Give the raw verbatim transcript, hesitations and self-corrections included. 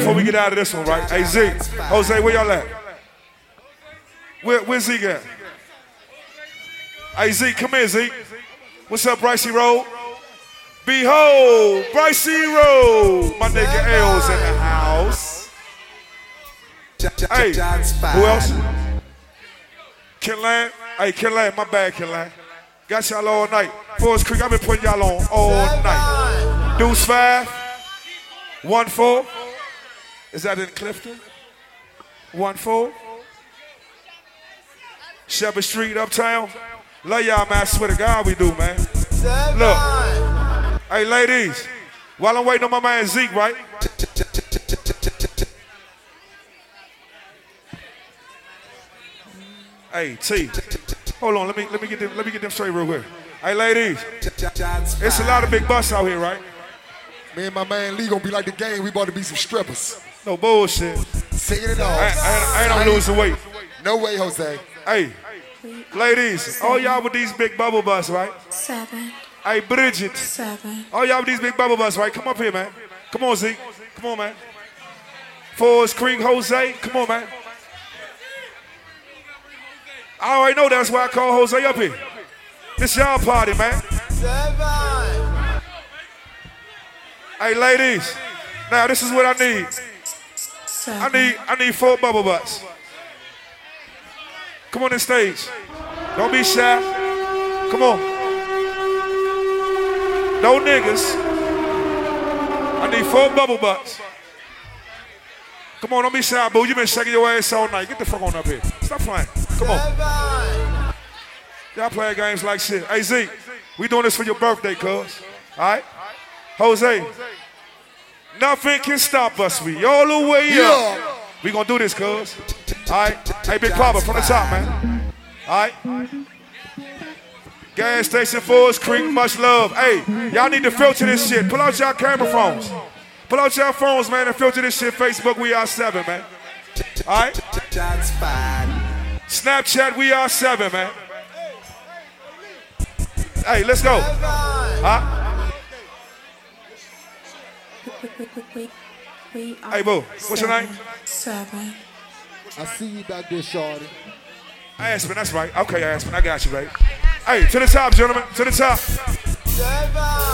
before we get out of this one, right? Hey, Zeke, Jose, where y'all at? Where, where's Zeke at? Hey, Zeke, come here, Zeke. What's up, Brycey Road? Behold, Brycey Road. My nigga L's in the house. Hey, who else? Kinlan. Hey, Kinlan, my bad, Kinlan. Got y'all all night. Forest Creek, I've been putting y'all on all night. Deuce five. One four. Is that in Clifton? One four. Shepherd Street, Uptown. Love y'all, man. I swear to God we do, man. Look. Hey, ladies. While I'm waiting on my man Zeke, right? Hey, T. Hold on, let me let me get them let me get them straight real quick. Hey, ladies. It's a lot of big busts out here, right? Me and my man Lee gonna be like the game. We about to be some strippers. No bullshit. Singing it all. I, I, I ain't I'm losing weight. No way, Jose. Hey, ladies, all y'all with these big bubble busts, right? Seven. Hey, Bridget. Seven. All y'all with these big bubble busts, right? Come up here, man. Come on, Zeke. Come on, man. Forest Creek, Jose. Come on, man. I already know that's why I call Jose up here. This y'all party, man. Seven. Hey, ladies. Now, this is what I need. Seven. I need I need four bubble butts. Come on the stage. Don't be shy. Come on. No niggas. I need four bubble butts. Come on, don't be shy, boo. You been shaking your ass all night. Get the fuck on up here. Stop playing. Come on. Y'all playing games like shit. Hey, Zeke, we doing this for your birthday, cuz. All right? Jose, nothing can stop us. We all the way up. We gonna do this, cuz. All right? Hey, Big Papa, from the top, man. All right? Gas station, Forest Creek, much love. Hey, y'all need to filter this shit. Pull out y'all camera phones. Pull out y'all phones, man, and filter this shit. Facebook, we are seven, man. All right? Snapchat, we are seven, man. Hey, let's go. Huh? We, we are Hey, boo, what's your name? Seven. I see you back there, shorty. Aspen, that's right. Okay, Aspen, I got you, baby. Hey, to the top, gentlemen, to the top. Seven.